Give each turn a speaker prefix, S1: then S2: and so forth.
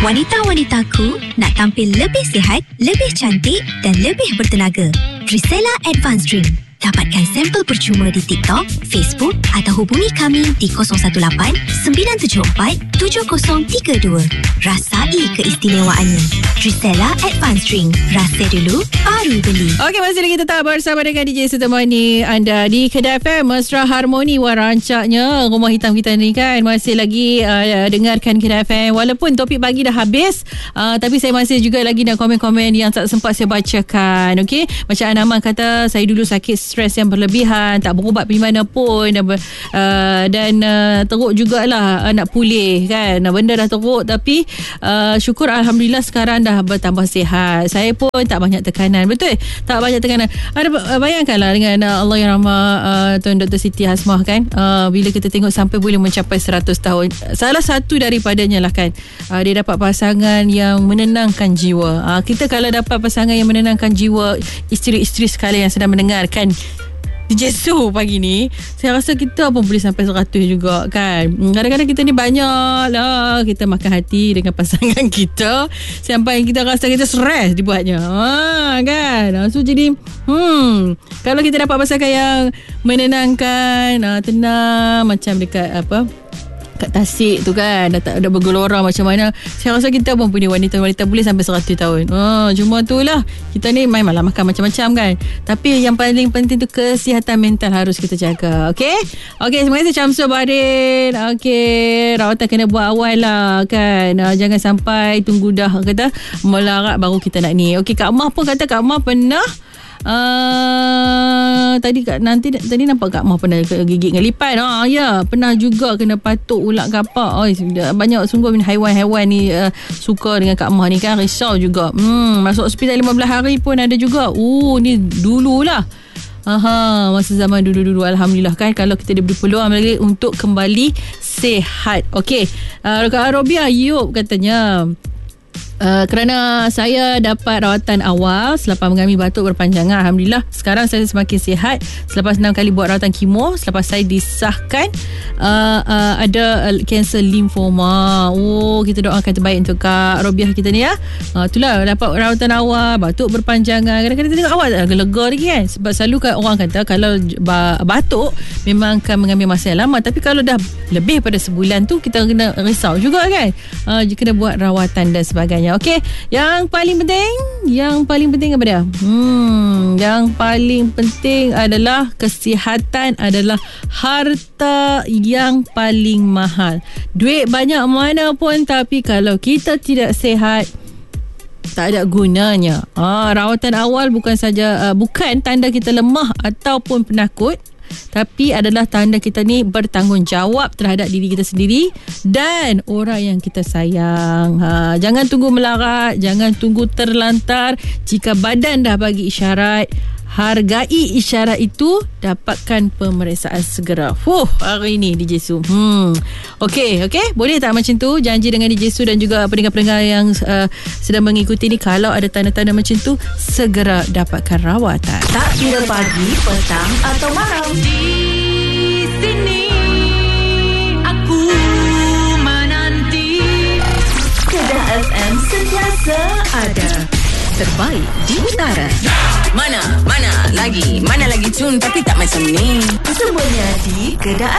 S1: Wanita-wanitaku nak tampil lebih sihat, lebih cantik dan lebih bertenaga. Trisela Advanced Drink. Dapatkan sampel percuma di TikTok, Facebook atau hubungi kami di 018-974-7032. Rasai keistimewaannya. Trisela Advanced Drink. Rasa dulu, baru beli.
S2: Okey, masih lagi tetap bersama dengan DJ Sutemani anda di Kedai FM Mesra Harmoni. Wah, rancaknya rumah hitam kita ni kan. Masih lagi dengarkan Kedai FM. Walaupun topik pagi dah habis, tapi saya masih juga lagi nak komen-komen yang tak sempat saya bacakan. Okey, macam Anama kata, saya dulu sakit stres yang berlebihan, tak berubat pergi mana pun, dan teruk jugalah nak pulih kan. Benda dah teruk, tapi syukur Alhamdulillah sekarang dah bertambah sihat. Saya pun tak banyak tekanan. Betul? Tak banyak tekanan. Bayangkanlah dengan Allah yang rahmat Tuan Dr. Siti Hasmah kan, bila kita tengok sampai boleh mencapai 100 tahun. Salah satu daripadanya lah kan, dia dapat pasangan yang menenangkan jiwa. Kita kalau dapat pasangan yang menenangkan jiwa, isteri-isteri sekalian yang sedang mendengarkan DJ Su pagi ni, saya rasa kita pun boleh sampai 100 juga kan. Kadang-kadang kita ni banyak lah kita makan hati dengan pasangan kita sampai kita rasa kita stres dibuatnya, kan. So jadi kalau kita dapat pasangan yang menenangkan, tenang, macam dekat kat Tasik tu kan, dah tak ada bergelora macam mana, saya rasa kita pun punya wanita-wanita boleh sampai 100 tahun. Cuma tu lah, kita ni memanglah makan macam-macam kan, tapi yang paling penting tu kesihatan mental harus kita jaga. Okey, terima kasih Syamsul Baharin. Okey, rawatan kena buat awal lah kan, jangan sampai tunggu dah kata melarat baru kita nak ni. Okey, Kak Mah pun kata Kak Mah pernah tadi nampak Kak Mah pernah gigit dengan lipan. Ya, pernah juga kena patuk ulat kapak. Banyak sungguh haiwan-haiwan ni suka dengan Kak Mah ni kan, risau juga. Masuk hospital 15 hari pun ada juga. Ni dululah. Masa zaman dulu-dulu, alhamdulillah kan, kalau kita diberi peluang lagi untuk kembali sihat. Okey, Kak Arobia Yub katanya, kerana saya dapat rawatan awal selepas mengalami batuk berpanjangan, alhamdulillah sekarang saya semakin sihat selepas 6 kali buat rawatan kemo, selepas saya disahkan ada kanser limfoma. Kita doakan terbaik untuk Kak Robiah kita ni ya. Itulah, dapat rawatan awal, batuk berpanjangan, kadang-kadang kita tengok awal lega lagi kan, sebab selalu kan orang kata kalau batuk memang akan mengambil masa yang lama, tapi kalau dah lebih pada sebulan tu kita kena risau juga kan, kena buat rawatan dan sebagainya. Okey, yang paling penting apa dia? Yang paling penting adalah kesihatan adalah harta yang paling mahal. Duit banyak mana pun, tapi kalau kita tidak sihat, tak ada gunanya. Rawatan awal bukan tanda kita lemah ataupun penakut, tapi adalah tanda kita ni bertanggungjawab terhadap diri kita sendiri dan orang yang kita sayang. Jangan tunggu melarat, jangan tunggu terlantar. Jika badan dah bagi isyarat, hargai isyarat itu, dapatkan pemeriksaan segera. Hari ni DJ Su. Okey, boleh tak macam tu? Janji dengan DJ Su dan juga pendengar-pendengar yang sedang mengikuti ni, kalau ada tanda-tanda macam tu, segera dapatkan rawatan.
S1: Tak kira pagi, petang atau malam, di sini aku menanti. Kedai FM sentiasa ada. Terbaik di utara. Mana lagi tune tapi tak macam ni. Semuanya di Kedai